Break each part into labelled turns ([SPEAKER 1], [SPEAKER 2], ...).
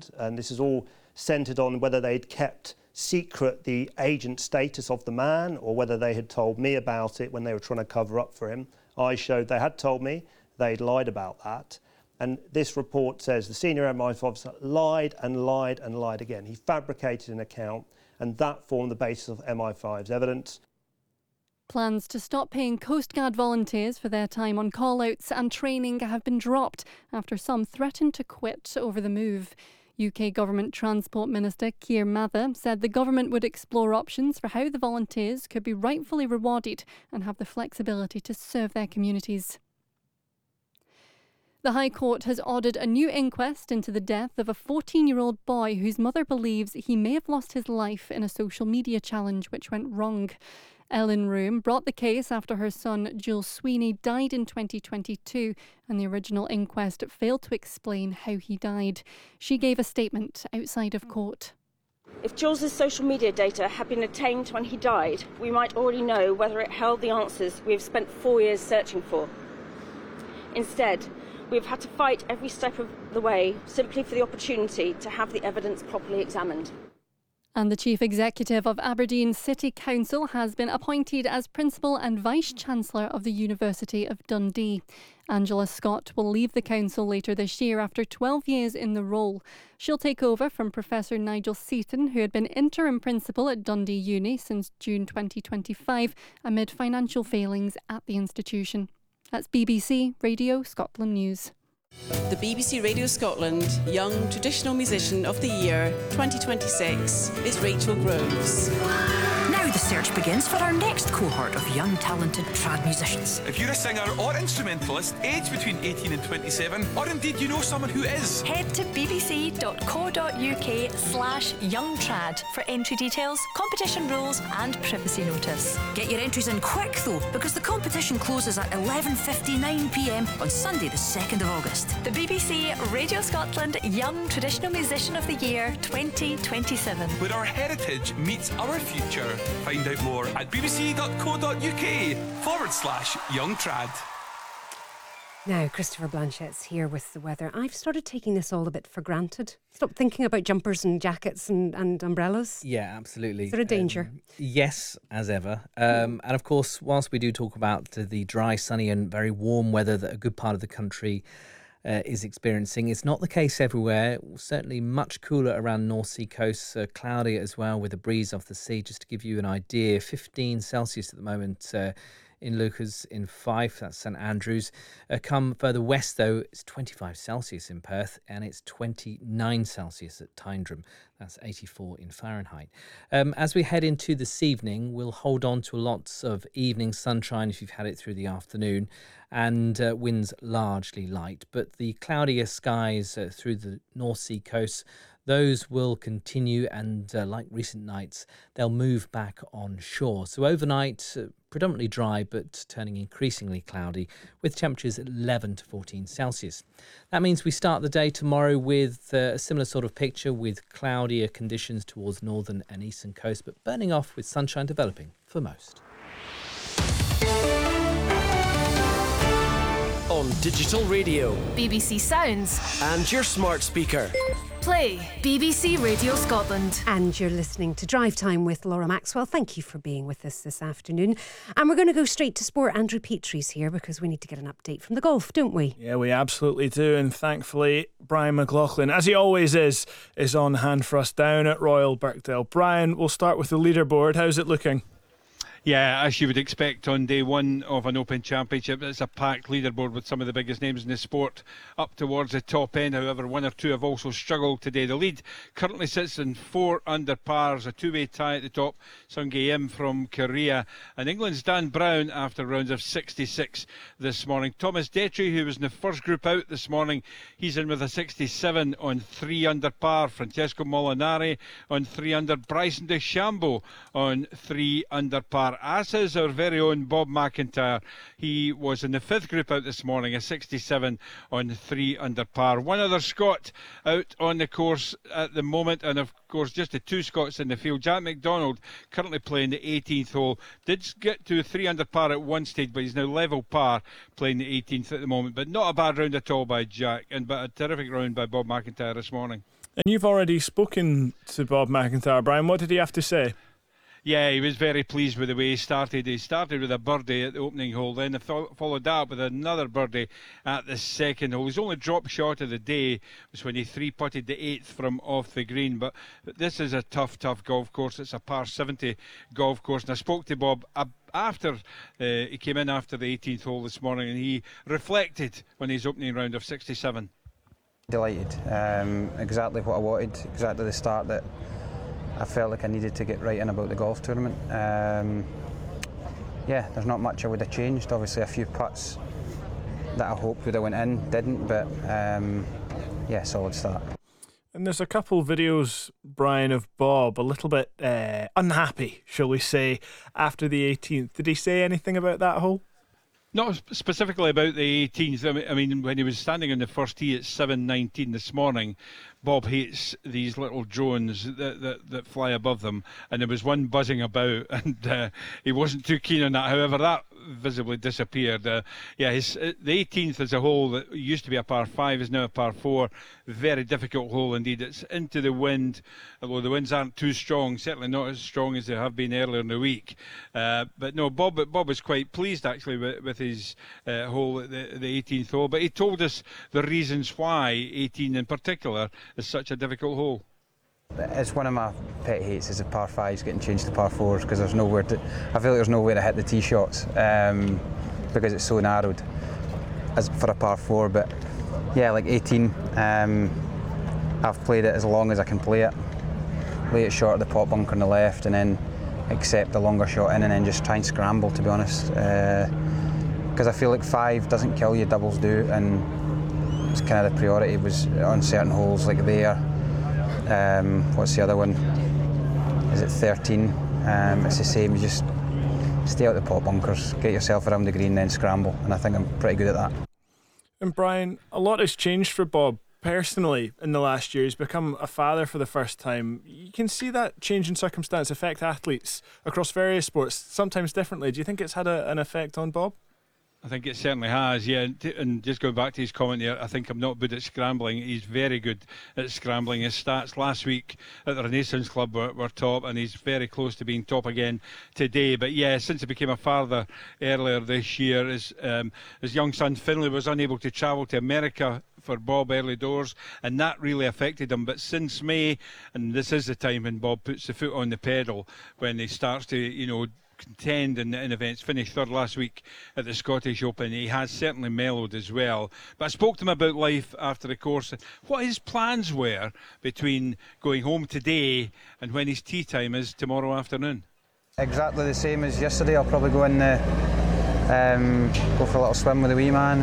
[SPEAKER 1] happened, and this is all centred on whether they'd kept secret the agent status of the man or whether they had told me about it when they were trying to cover up for him. I showed they had told me, they'd lied about that. And this report says the senior MI5 officer lied and lied and lied again. He fabricated an account, and that formed the basis of MI5's evidence.
[SPEAKER 2] Plans to stop paying Coast Guard volunteers for their time on call-outs and training have been dropped after some threatened to quit over the move. UK Government Transport Minister Keir Mather said the government would explore options for how the volunteers could be rightfully rewarded and have the flexibility to serve their communities. The High Court has ordered a new inquest into the death of a 14-year-old boy whose mother believes he may have lost his life in a social media challenge which went wrong. Ellen Room brought the case after her son Jules Sweeney died in 2022 and the original inquest failed to explain how he died. She gave a statement outside of court.
[SPEAKER 3] If Jules' social media data had been obtained when he died, we might already know whether it held the answers we have spent 4 years searching for. Instead, we have had to fight every step of the way simply for the opportunity to have the evidence properly examined.
[SPEAKER 2] And the Chief Executive of Aberdeen City Council has been appointed as Principal and Vice-Chancellor of the University of Dundee. Angela Scott will leave the council later this year after 12 years in the role. She'll take over from Professor Nigel Seaton, who had been interim principal at Dundee Uni since June 2025 amid financial failings at the institution. That's BBC Radio Scotland News.
[SPEAKER 4] The BBC Radio Scotland Young Traditional Musician of the Year 2026 is Rachel Groves.
[SPEAKER 5] Now the search begins for our next cohort of young talented trad musicians.
[SPEAKER 6] If you're a singer or instrumentalist aged between 18 and 27, or indeed you know someone who is,
[SPEAKER 5] head to bbc.co.uk/youngtrad for entry details, competition rules and privacy notice. Get your entries in quick though, because the competition closes at 11:59pm on Sunday the 2nd of August. The BBC Radio Scotland Young Traditional Musician of the Year 2027.
[SPEAKER 6] where our heritage meets our future. Find out more at bbc.co.uk/youngtrad.
[SPEAKER 7] Now, Christopher Blanchet's here with the weather. I've started taking this all a bit for granted. Stop thinking about jumpers and jackets and umbrellas.
[SPEAKER 8] Yeah, absolutely.
[SPEAKER 7] Is there a danger?
[SPEAKER 8] Yes, as ever. And of course, whilst we do talk about the dry, sunny and very warm weather that a good part of the country is experiencing, it's not the case everywhere. Certainly much cooler around North Sea coast, cloudy as well with a breeze off the sea. Just to give you an idea, 15 Celsius at the moment in Lucas, in Fife, that's St Andrews. Come further west though, it's 25 Celsius in Perth and it's 29 Celsius at Tyndrum. That's 84 in Fahrenheit. As we head into this evening, we'll hold on to lots of evening sunshine if you've had it through the afternoon, and winds largely light. But the cloudier skies through the North Sea coast, those will continue, and like recent nights, they'll move back on shore. So overnight, predominantly dry, but turning increasingly cloudy, with temperatures at 11 to 14 Celsius. That means we start the day tomorrow with a similar sort of picture, with cloudier conditions towards northern and eastern coast, but burning off with sunshine developing for most.
[SPEAKER 9] On digital radio,
[SPEAKER 10] BBC Sounds,
[SPEAKER 9] and your smart speaker.
[SPEAKER 10] Play BBC Radio Scotland.
[SPEAKER 7] And you're listening to Drive Time with Laura Maxwell. Thank you for being with us this afternoon. And we're going to go straight to sport. Andrew Petrie's here because we need to get an update from the golf, don't we?
[SPEAKER 11] Yeah, we absolutely do. And thankfully, Brian McLaughlin, as he always is on hand for us down at Royal Birkdale. Brian, we'll start with the leaderboard. How's it looking?
[SPEAKER 12] Yeah, as you would expect on day one of an Open Championship, it's a packed leaderboard with some of the biggest names in the sport up towards the top end. However, one or two have also struggled today. The lead currently sits in 4 under pars, a two-way tie at the top. Sungjae Im from Korea, and England's Dan Brown after rounds of 66 this morning. Thomas Detry, who was in the first group out this morning, he's in with a 67 on 3 under par. Francesco Molinari on 3 under. Bryson DeChambeau on 3 under par. As is our very own Bob McIntyre. He was in the 5th group out this morning, a 67 on 3 under par. One other Scot out on the course at the moment, and of course just the 2 Scots in the field. Jack McDonald currently playing the 18th hole. Did get to 3 under par at one stage, but he's now level par playing the 18th at the moment. But not a bad round at all by Jack, but a terrific round by Bob McIntyre this morning.
[SPEAKER 11] And you've already spoken to Bob McIntyre, Brian. What did he have to say?
[SPEAKER 12] Yeah, he was very pleased with the way he started. He started with a birdie at the opening hole, then followed that up with another birdie at the second hole. His only drop shot of the day was when he three-putted the 8th from off the green. But this is a tough golf course. It's a par 70 golf course. And I spoke to Bob after he came in after the 18th hole this morning, and he reflected on his opening round of 67.
[SPEAKER 13] Delighted. Exactly what I wanted. Exactly the start that I felt like I needed to get right in about the golf tournament. Yeah, there's not much I would have changed. Obviously a few putts that I hoped would have went in, didn't, but yeah, solid start.
[SPEAKER 11] And there's a couple videos, Brian, of Bob a little bit unhappy, shall we say, after the 18th. Did he say anything about that hole?
[SPEAKER 12] Not specifically about the 18th. I mean, when he was standing on the first tee at 7:19 this morning, Bob hates these little drones that fly above them, and there was one buzzing about, and he wasn't too keen on that. However, that visibly disappeared. The 18th as a hole that used to be a par 5 is now a par 4. Very difficult hole indeed. It's into the wind, although the winds aren't too strong, certainly not as strong as they have been earlier in the week. But no, Bob was quite pleased actually with his hole at the 18th hole. But he told us the reasons why 18 in particular is such a difficult hole.
[SPEAKER 13] It's one of my pet hates is the par 5s getting changed to par 4s because I feel like there's nowhere to hit the tee shots because it's so narrowed as for a par 4. But yeah, like 18, I've played it as long as I can play it. Play it short of the pot bunker on the left and then accept the longer shot in and then just try and scramble, to be honest. Because I feel like 5 doesn't kill you, doubles do, and it's kind of the priority was on certain holes like there. What's the other one? Is it 13? It's the same, you just stay out the pot bunkers, get yourself around the green, then scramble, and I think I'm pretty good at that.
[SPEAKER 11] And Brian, a lot has changed for Bob personally in the last year. He's become a father for the first time. You can see that change in circumstance affect athletes across various sports, sometimes differently. Do you think it's had an effect on Bob?
[SPEAKER 12] I think it certainly has, yeah. And just going back to his comment there, I think I'm not good at scrambling. He's very good at scrambling. His stats last week at the Renaissance Club were top, and he's very close to being top again today. But yeah, since he became a father earlier this year, his young son Finlay was unable to travel to America for Bob early doors, and that really affected him. But since May, and this is the time when Bob puts the foot on the pedal, when he starts to, contend in events, finished third last week at the Scottish Open. He has certainly mellowed as well. But I spoke to him about life after the course, what his plans were between going home today and when his tea time is tomorrow afternoon.
[SPEAKER 13] Exactly the same as yesterday. I'll probably go in go for a little swim with the wee man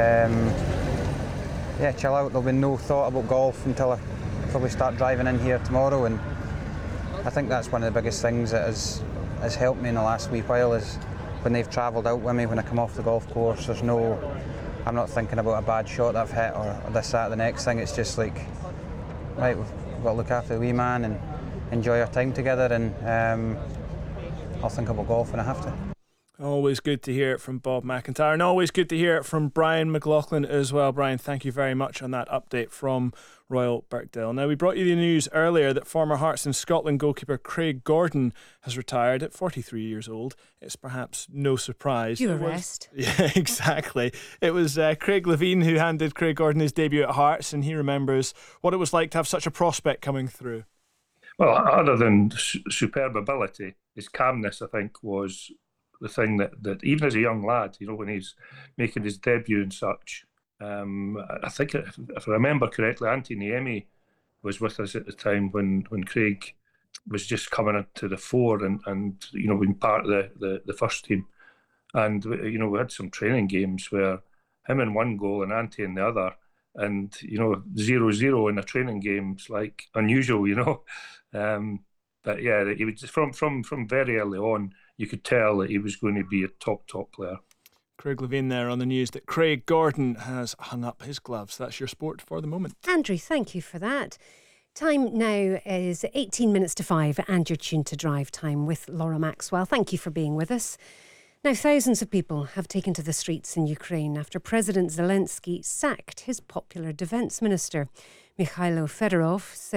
[SPEAKER 13] and chill out. There'll be no thought about golf until I probably start driving in here tomorrow, and I think that's one of the biggest things that has helped me in the last wee while is when they've travelled out with me, when I come off the golf course, I'm not thinking about a bad shot that I've hit or this, that, the next thing. It's just like, right, we've got to look after the wee man and enjoy our time together, and I'll think about golf when I have to.
[SPEAKER 11] Always good to hear it from Bob McIntyre, and always good to hear it from Brian McLaughlin as well. Brian, thank you very much on that update from Royal Birkdale. Now, we brought you the news earlier that former Hearts and Scotland goalkeeper Craig Gordon has retired at 43 years old. It's perhaps no surprise.
[SPEAKER 7] You rest.
[SPEAKER 11] Yeah, exactly. It was Craig Levine who handed Craig Gordon his debut at Hearts, and he remembers what it was like to have such a prospect coming through.
[SPEAKER 14] Well, other than superb ability, his calmness, I think, was the thing that even as a young lad, when he's making his debut and such, I think if I remember correctly, Antti Niemi was with us at the time when Craig was just coming into the fore and being part of the first team, and we had some training games where him in one goal and Antti in the other, and 0-0 in a training game's like unusual, but yeah, he was just from very early on. You could tell that he was going to be a top player.
[SPEAKER 11] Craig Levine there on the news that Craig Gordon has hung up his gloves. That's your sport for the moment.
[SPEAKER 7] Andrew, thank you for that. Time now is 18 minutes to 5 and you're tuned to Drive Time with Laura Maxwell. Thank you for being with us. Now, thousands of people have taken to the streets in Ukraine after President Zelensky sacked his popular defence minister. Mikhailo Fedorov said